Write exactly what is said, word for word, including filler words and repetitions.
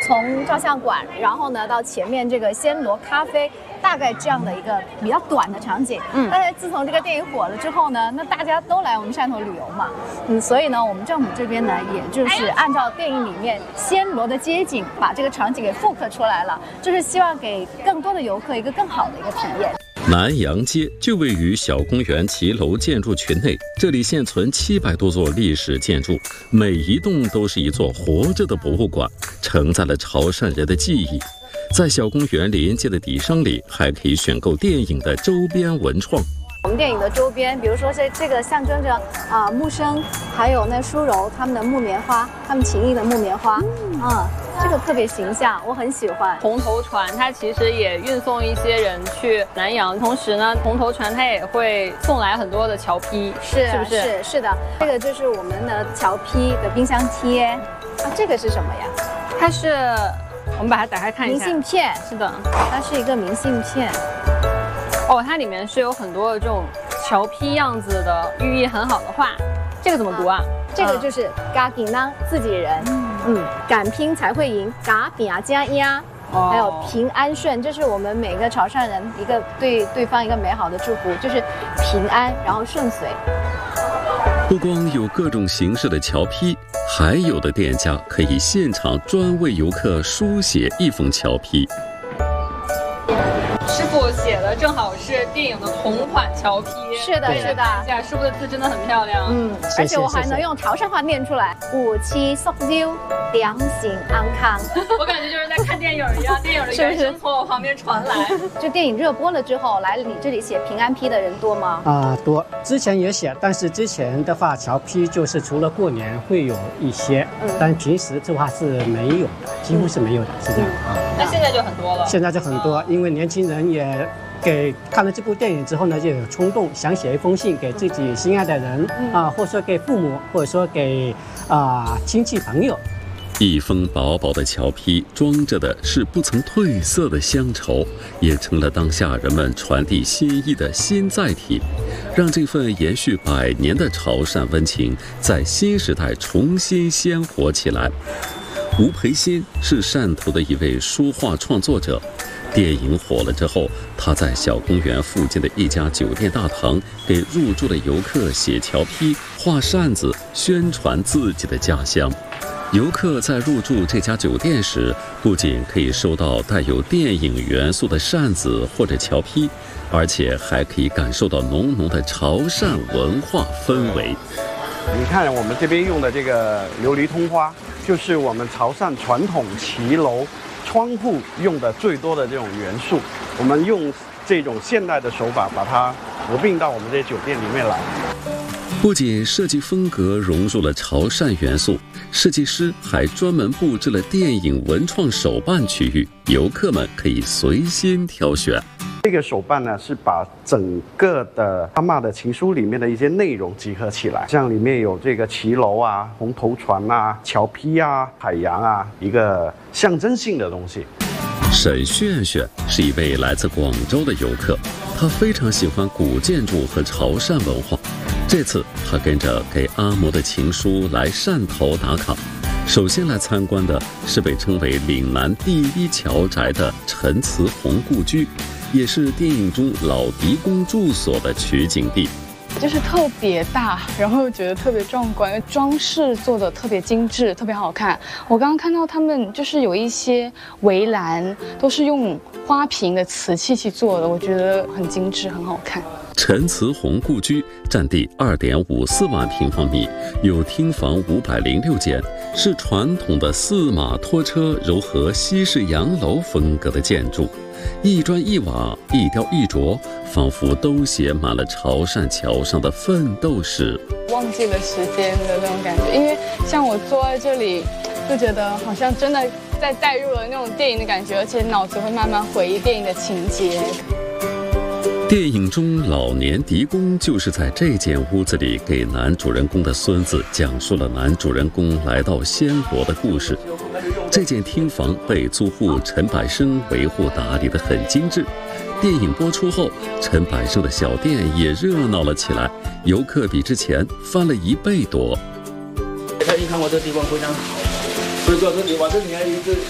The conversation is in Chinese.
从照相馆，然后呢到前面这个暹罗咖啡，大概这样的一个比较短的场景。嗯，但是自从这个电影火了之后呢，那大家都来我们汕头旅游嘛，嗯，所以呢，我们政府这边呢，也就是按照电影里面暹罗的街景，把这个场景给复刻出来了，就是希望给更多的游客一个更好的一个体验。 南洋街就位于小公园骑楼建筑群内，这里现存七百多座历史建筑，每一栋都是一座活着的博物馆，承载了潮汕人的记忆。在小公园连接的底商里，还可以选购电影的周边文创。 我们电影的周边，比如说是这个象征着啊、呃、木生，还有那舒柔他们的木棉花，他们情谊的木棉花，嗯。嗯这个特别形象，我很喜欢。 红头船它其实也运送一些人去南洋，同时呢，红头船它也会送来很多的侨批， 是是不是？ 是是的，这个就是我们的侨批的冰箱贴。啊，这个是什么呀？ 它是，我们把它打开看一下。 明信片。 是的， 它是一个明信片。 哦，它里面是有很多的这种侨批样子的寓意很好的话。这个怎么读啊？ 这个就是嘎比呢，自己人。嗯，敢拼才会赢，嘎比啊加呀，还有平安顺，这是我们每个潮汕人一个对对方一个美好的祝福，就是平安，然后顺遂。 不光有各种形式的侨批，还有的店家可以现场专为游客书写一封侨批。 师傅写的正好是电影的同款侨批， 是的，是的。 看一下师傅的字真的很漂亮， 嗯，而且我还能用潮汕话念出来。五七塑料，良心安康。 我感觉就是在看电影一样，电影的原声从我旁边传来。 就电影热播了之后，来你这里写平安批的人多吗？ 啊、呃，多。之前也写，但是之前的话，侨批就是除了过年会有一些，嗯、但平时的话是没有的，几乎是没有的，是这样啊。 那现在就很多了。 现在就很多，因为年轻人也给看了这部电影之后呢，就有冲动想写一封信给自己心爱的人啊、嗯呃，或者说给父母，或者说给啊、呃、亲戚朋友。 一封薄薄的侨批，装着的是不曾褪色的乡愁，也成了当下人们传递心意的新载体，让这份延续百年的潮汕温情在新时代重新鲜活起来。吴培新是汕头的一位书画创作者，电影火了之后，他在小公园附近的一家酒店大堂给入住的游客写侨批、画扇子，宣传自己的家乡。游客在入住这家酒店时，不仅可以收到带有电影元素的扇子或者侨批，而且还可以感受到浓浓的潮汕文化氛围。 你看我们这边用的这个琉璃通花，就是我们潮汕传统骑楼窗户用的最多的这种元素，我们用这种现代的手法把它合并到我们这些酒店里面来。 不仅设计风格融入了潮汕元素，设计师还专门布置了电影文创手办区域，游客们可以随心挑选。 这个手办呢，是把整个的阿嬷的情书里面的一些内容集合起来，像里面有这个骑楼啊、红头船啊、侨批啊、海洋啊，一个象征性的东西。 沈炫炫是一位来自广州的游客，他非常喜欢古建筑和潮汕文化。这次他跟着给阿嬷的情书来汕头打卡，首先来参观的是被称为岭南第一侨宅的陈慈红故居，也是电影中老狄公住所的取景地。 就是特别大，然后觉得特别壮观，装饰做的特别精致，特别好看。我刚刚看到他们就是有一些围栏都是用花瓶的瓷器去做的，我觉得很精致，很好看。 陈慈红故居占地二点五四万平方米，有厅房五百零六间，是传统的四马拖车糅合西式洋楼风格的建筑。一砖一瓦，一雕一琢，仿佛都写满了潮汕桥上的奋斗史。 忘记了时间的那种感觉，因为像我坐在这里，就觉得好像真的在带入了那种电影的感觉，而且脑子会慢慢回忆电影的情节。 电影中老年狄公就是在这间屋子里给男主人公的孙子讲述了男主人公来到暹罗的故事。这间厅房被租户陈百生维护打理得很精致。电影播出后，陈百生的小店也热闹了起来，游客比之前翻了一倍多。 你看我这地方非常好，所以说这里我这里还有一个